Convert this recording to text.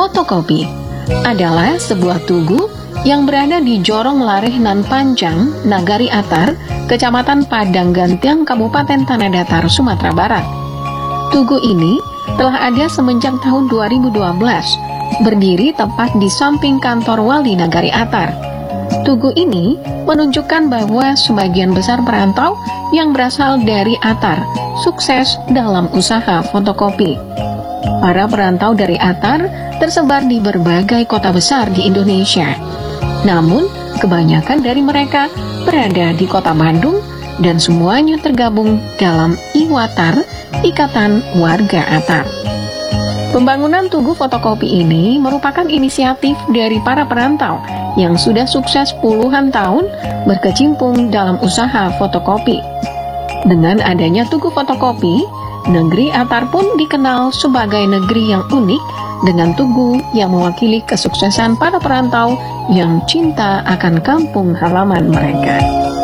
Fotokopi adalah sebuah tugu yang berada di Jorong Lareh Nan Panjang, Nagari Atar, Kecamatan Padang Gantiang, Kabupaten Tanah Datar, Sumatera Barat. Tugu ini telah ada semenjak tahun 2012, berdiri tepat di samping kantor Wali Nagari Atar. Tugu ini menunjukkan bahwa sebagian besar perantau yang berasal dari Atar sukses dalam usaha fotokopi. Para perantau dari Atar tersebar di berbagai kota besar di Indonesia. Namun, kebanyakan dari mereka berada di kota Bandung dan semuanya tergabung dalam IWATAR, Ikatan Warga Atar. Pembangunan tugu fotokopi ini merupakan inisiatif dari para perantau yang sudah sukses puluhan tahun berkecimpung dalam usaha fotokopi. Dengan adanya tugu fotokopi, negeri Atar pun dikenal sebagai negeri yang unik dengan tugu yang mewakili kesuksesan para perantau yang cinta akan kampung halaman mereka.